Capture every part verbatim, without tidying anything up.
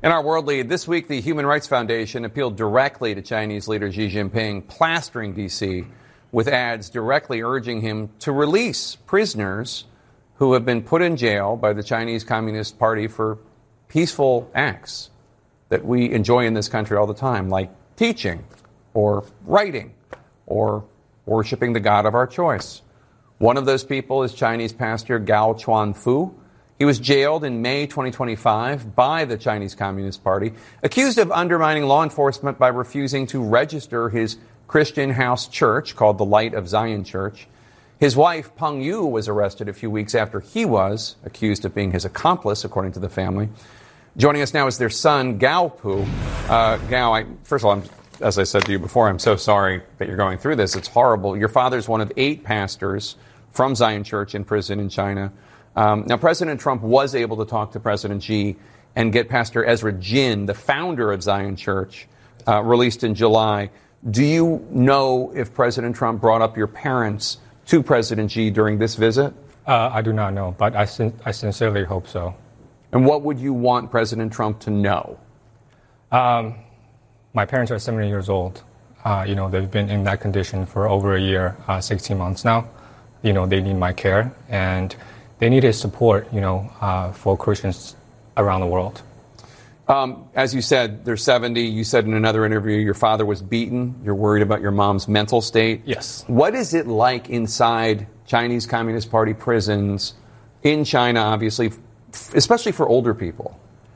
In our world lead, this week the Human Rights Foundation appealed directly to Chinese leader Xi Jinping, plastering D C with ads directly urging him to release prisoners who have been put in jail by the Chinese Communist Party for peaceful acts that we enjoy in this country all the time, like teaching or writing or worshiping the God of our choice. One of those people is Chinese pastor Gao Chuanfu. He was jailed in May twenty twenty-five by the Chinese Communist Party, accused of undermining law enforcement by refusing to register his Christian house church called the Light of Zion Church. His wife, Peng Yu, was arrested a few weeks after he was accused of being his accomplice, according to the family. Joining us now is their son, Gao Pu. Uh, Gao, I, first of all, I'm, as I said to you before, I'm so sorry that you're going through this. It's horrible. Your father's one of eight pastors from Zion Church in prison in China. Um, now, President Trump was able to talk to President Xi and get Pastor Ezra Jin, the founder of Zion Church, uh, released in July. Do you know if President Trump brought up your parents to President Xi during this visit? Uh, I do not know, but I, sin- I sincerely hope so. And what would you want President Trump to know? Um, my parents are seventy years old. Uh, you know, they've been in that condition for over a year, uh, sixteen months now. You know, they need my care, and they need his support, you know, uh, for Christians around the world. Um, as you said, they're seventy. You said in another interview your father was beaten. You're worried about your mom's mental state. Yes. What is it like inside Chinese Communist Party prisons in China, obviously, especially for older people?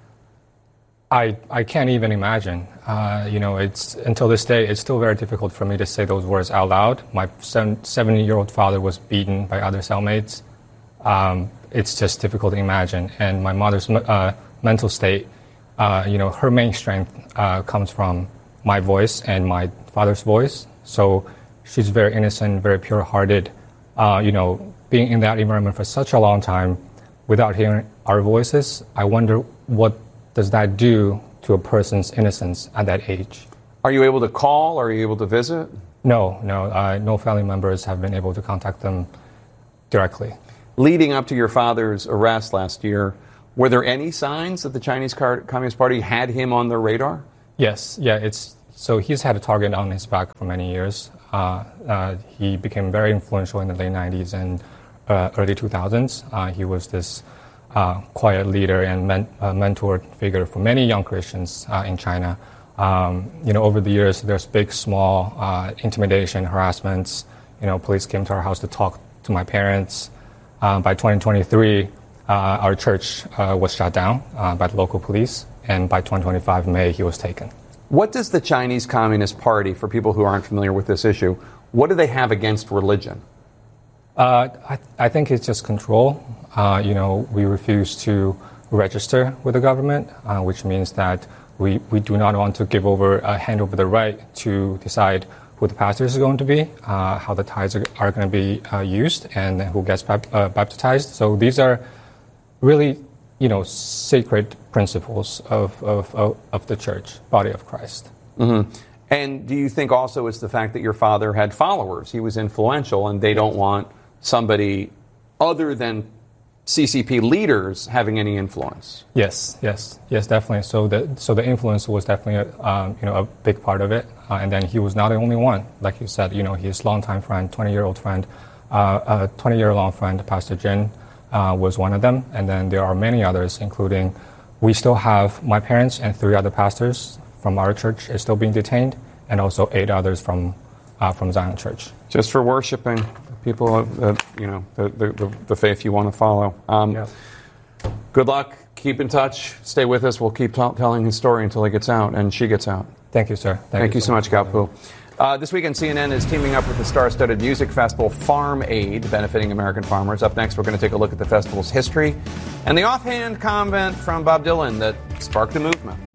I, I can't even imagine. Uh, you know, it's until this day, it's still very difficult for me to say those words out loud. My seventy-year-old father was beaten by other cellmates. Um, it's just difficult to imagine. And my mother's uh, mental state, uh, you know, her main strength uh, comes from my voice and my father's voice. So she's very innocent, very pure-hearted. Uh, you know, being in that environment for such a long time without hearing our voices, I wonder what does that do to a person's innocence at that age. Are you able to call? Are you able to visit? No, no. Uh, no family members have been able to contact them directly. Leading up to your father's arrest last year, were there any signs that the Chinese Communist Party had him on their radar? Yes, yeah. It's so he's had a target on his back for many years. Uh, uh, he became very influential in the late nineties and uh, early two thousands. Uh, he was this uh, quiet leader and men- uh, mentor figure for many young Christians uh, in China. Um, you know, over the years, there's big, small uh, intimidation, harassments. You know, police came to our house to talk to my parents. Uh, by twenty twenty-three, uh, our church uh, was shut down uh, by the local police, and by twenty twenty-five, May, he was taken. What does the Chinese Communist Party, for people who aren't familiar with this issue, what do they have against religion? Uh, I, I think it's just control. Uh, you know, we refuse to register with the government, uh, which means that we, we do not want to give over, uh, hand over the right to decide who the pastors are going to be, uh, how the tithes are, are going to be uh, used, and who gets bap- uh, baptized. So these are really, you know, sacred principles of, of, of, of the church, body of Christ. Mm-hmm. And do you think also it's the fact that your father had followers? He was influential, and they don't want somebody other than C C P leaders having any influence? Yes, yes, yes, definitely. So the so the influence was definitely a, um, you know, a big part of it. Uh, and then he was not the only one. Like you said, you know, his longtime friend, twenty-year-old friend, uh, a twenty-year-long friend, Pastor Jin, uh, was one of them. And then there are many others, including we still have my parents and three other pastors from our church is still being detained, and also eight others from uh, from Zion Church. Just for worshiping people, uh, you know, the, the, the faith you want to follow. Um, yeah. Good luck. Keep in touch. Stay with us. We'll keep t- telling his story until he gets out and she gets out. Thank you, sir. Thank, Thank you, you so much, Gao Pu. Uh, this weekend, C N N is teaming up with the star-studded music festival Farm Aid, benefiting American farmers. Up next, we're going to take a look at the festival's history and the offhand comment from Bob Dylan that sparked a movement.